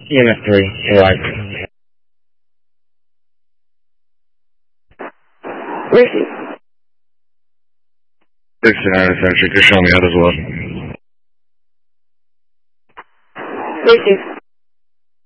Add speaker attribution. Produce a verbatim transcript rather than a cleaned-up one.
Speaker 1: E M S three, right.
Speaker 2: Receive.
Speaker 1: sixty-nine Century, could show me out as well.
Speaker 2: Receive.